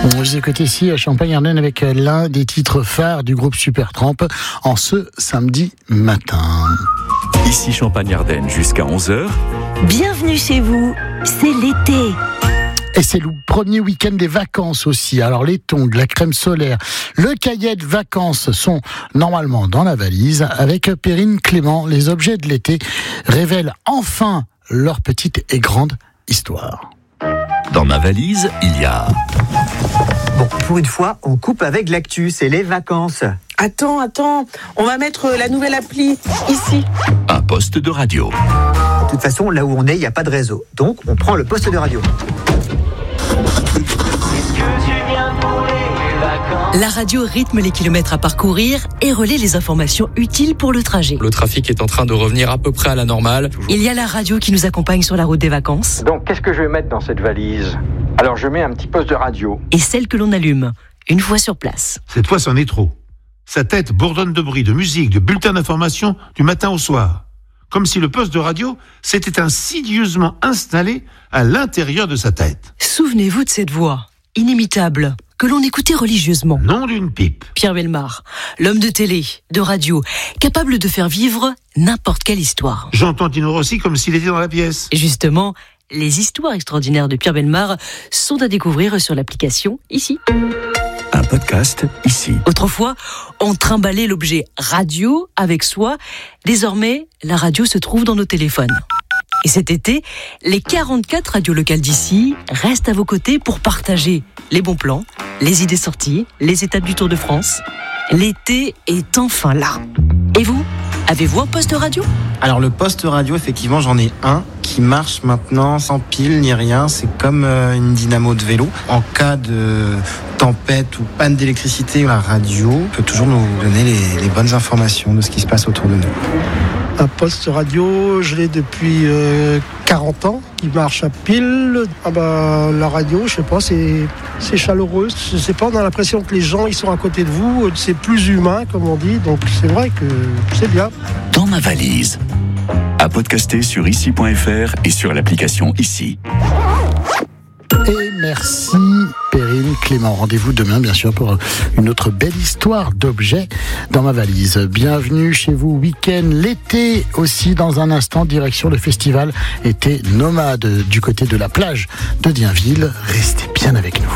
Vous écoutez ici à Champagne-Ardenne avec l'un des titres phares du groupe Supertramp en ce samedi matin. Ici Champagne-Ardenne jusqu'à 11h. Bienvenue chez vous, c'est l'été. Et c'est le premier week-end des vacances aussi. Alors les tongs, la crème solaire, le cahier de vacances sont normalement dans la valise. Avec Perrine Clément, les objets de l'été révèlent enfin leur petite et grande histoire. Dans ma valise, il y a... Bon, pour une fois, on coupe avec l'actu, c'est les vacances. Attends, on va mettre la nouvelle appli ici. un poste de radio. De toute façon, là où on est, il n'y a pas de réseau. Donc, on prend le poste de radio. La radio rythme les kilomètres à parcourir et relaie les informations utiles pour le trajet. Le trafic est en train de revenir à peu près à la normale. Il y a la radio qui nous accompagne sur la route des vacances. Donc, qu'est-ce que je vais mettre dans cette valise ? Alors, je mets un petit poste de radio. Et celle que l'on allume, une fois sur place. Cette fois, c'en est trop. Sa tête bourdonne de bruit, de musique, de bulletins d'information du matin au soir. Comme si le poste de radio s'était insidieusement installé à l'intérieur de sa tête. Souvenez-vous de cette voix, inimitable, que l'on écoutait religieusement. Nom d'une pipe. Pierre Bellemare, l'homme de télé, de radio, capable de faire vivre n'importe quelle histoire. J'entends Tino Rossi comme s'il était dans la pièce. Et justement, les histoires extraordinaires de Pierre Bellemare sont à découvrir sur l'application ici. Un podcast ici. Autrefois, on trimballait l'objet radio avec soi. Désormais, la radio se trouve dans nos téléphones. Et cet été, les 44 radios locales d'ici restent à vos côtés pour partager les bons plans, les idées sorties, les étapes du Tour de France. L'été est enfin là. Et vous, avez-vous un poste radio ? Alors le poste radio, effectivement, j'en ai un qui marche maintenant sans pile ni rien. C'est comme une dynamo de vélo. En cas de tempête ou panne d'électricité, la radio peut toujours nous donner les bonnes informations de ce qui se passe autour de nous. Un poste radio, je l'ai depuis 40 ans, qui marche à pile. La radio, je sais pas, c'est chaleureux. Je sais pas, on a l'impression que les gens, ils sont à côté de vous. C'est plus humain, comme on dit. Donc c'est vrai que c'est bien. Dans ma valise. À podcaster sur ici.fr et sur l'application Ici. Et merci Perrine Clément. Rendez-vous demain, bien sûr, pour une autre belle histoire d'objets dans ma valise. Bienvenue chez vous, week-end, l'été aussi. Dans un instant, direction le festival Été Nomade du côté de la plage de Dienville. Restez bien avec nous.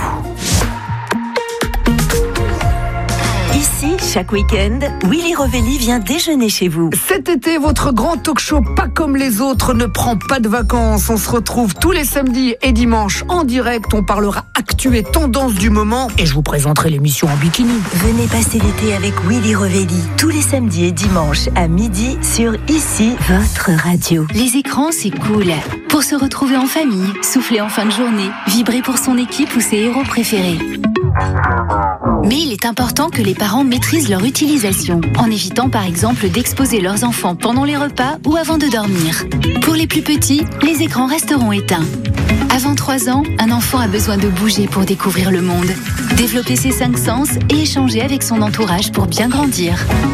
Ici, chaque week-end, Willy Rovelli vient déjeuner chez vous. Cet été, votre grand talk show pas comme les autres ne prend pas de vacances. On se retrouve tous les samedis et dimanches en direct. On parlera actu et tendance du moment et je vous présenterai l'émission en bikini. Venez passer l'été avec Willy Rovelli tous les samedis et dimanches à midi sur Ici, votre radio. Les écrans, c'est cool. Pour se retrouver en famille, souffler en fin de journée, vibrer pour son équipe ou ses héros préférés. Mais il est important que les parents maîtrisent leur utilisation, en évitant par exemple d'exposer leurs enfants pendant les repas ou avant de dormir. Pour les plus petits, les écrans resteront éteints. Avant 3 ans, un enfant a besoin de bouger pour découvrir le monde, développer ses 5 sens et échanger avec son entourage pour bien grandir.